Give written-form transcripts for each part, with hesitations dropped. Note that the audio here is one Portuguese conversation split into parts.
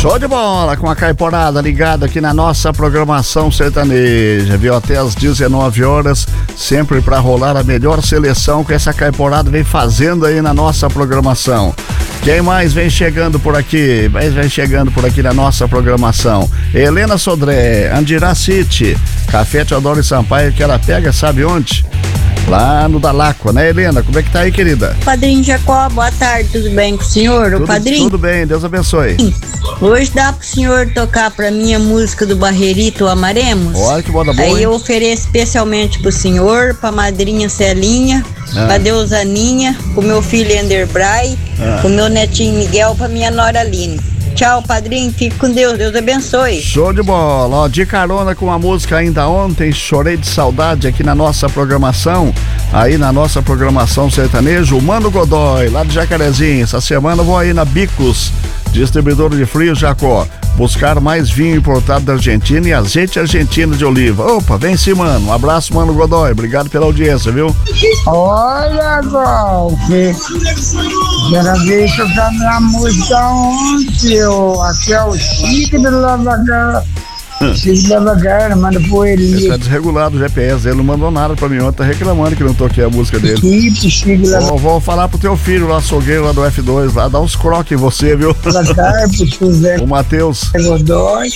Show de bola com a Caiporada ligada aqui na nossa programação sertaneja, viu? Até às 19 horas, sempre para rolar a melhor seleção que essa Caiporada vem fazendo aí na nossa programação. Quem mais vem chegando por aqui? Vem chegando por aqui na nossa programação. Helena Sodré, Andirá City, Café Teodoro e Sampaio, que ela pega, sabe onde? Lá no Dalacqua, né, Helena? Como é que tá aí, querida? Padrinho Jacó, boa tarde, tudo bem com o senhor? O padrinho? Tudo bem, Deus abençoe. Hoje dá pro senhor tocar pra mim a música do Barreirito Amaremos? Olha que moda boa, aí hein? eu ofereço especialmente pro senhor, pra madrinha Celinha, pra deusa Aninha, pro meu filho Ender Bray, pro meu netinho Miguel, pra minha nora Aline. Tchau, padrinho, fique com Deus, Deus abençoe. Show de bola, ó, de carona com a música ainda ontem, Chorei de Saudade aqui na nossa programação, aí na nossa programação sertanejo, o Mano Godoy, lá de Jacarezinho. Essa semana eu vou aí na Bicos, distribuidor de frio Jacó, buscar mais vinho importado da Argentina e azeite argentino de oliva. Opa, vem sim, mano. Um abraço, Mano Godoy. Obrigado pela audiência, viu? Olha, Golfe, quero ver tocar minha música ontem, aqui é o Chico do Lavagar. Chico do Lavagar, manda pro Ele ele. tá desregulado o GPS, ele não mandou nada pra mim ontem, tá reclamando que não toquei a música dele. Chico do Ó, vou falar pro teu filho lá, açougueiro lá do F2, lá, dá uns croques em você, viu? Lavagar, pro Zé O Matheus. Godoy.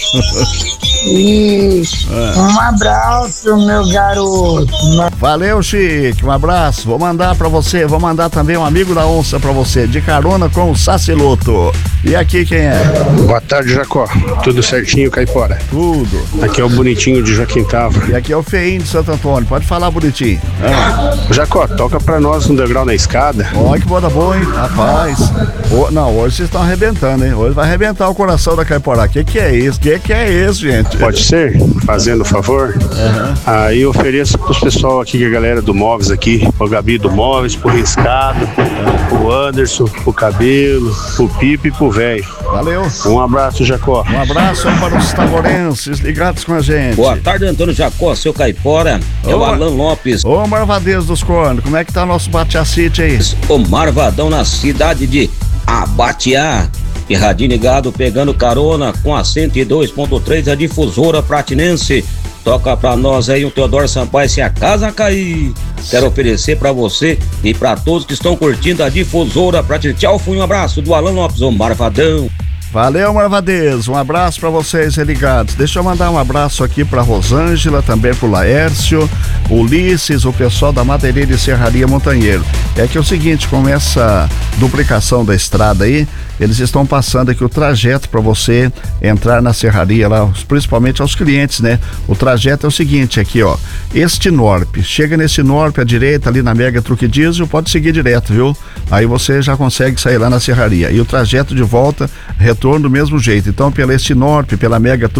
E um abraço, meu garoto. Valeu, Chique, um abraço. Vou mandar pra você, vou mandar também um amigo da onça pra você, de carona com o Saciloto. E aqui quem é? Boa tarde, Jacó. Tudo certinho, Caipora? Tudo. Aqui é o Bonitinho de Joaquim Távora. E aqui é o Feinho de Santo Antônio. Pode falar, bonitinho. Jacó, toca pra nós um degrau na escada. Olha que boa boa, hein? Rapaz. Não, hoje vocês estão arrebentando, hein? Hoje vai arrebentar o coração da Caipora. Que é isso? Que é isso, gente? Pode ser? Fazendo favor? Aí eu ofereço pros pessoal aqui, a galera do Móveis aqui, o Gabi do Móveis, pro Riscado, pro Anderson, pro Cabelo, pro Pipe e pro Velho. Valeu. Um abraço, Jacó. Um abraço para os tamorenses ligados com a gente. Boa tarde, Antônio Jacó, seu Caipora. É o Alan Lopes. Ô, Marvadez dos Cornos, como é que tá nosso Bate-a-City aí? O Marvadão na cidade de Abatiá. E radinho ligado, pegando carona com a 102.3, a difusora pratinense. Toca pra nós aí o Teodoro Sampaio, se a casa cair. Quero oferecer pra você e pra todos que estão curtindo a difusora pratinense. Tchau, fui um abraço do Alan Lopes, o Marvadão. Valeu, Marvadez, um abraço pra vocês ligados. Deixa eu mandar um abraço aqui pra Rosângela, também pro Laércio, Ulisses, o pessoal da Madeireira e Serraria Montanheiro. É que é o seguinte, com essa duplicação da estrada aí, eles estão passando aqui o trajeto para você entrar na serraria lá, principalmente aos clientes, né? O trajeto é o seguinte aqui, ó, este Norpe, chega nesse Norpe à direita ali na Mega Truque Diesel, pode seguir direto, viu? Aí você já consegue sair lá na serraria. E o trajeto de volta, retorno do mesmo jeito. Então, pela este Norpe, pela Mega Truque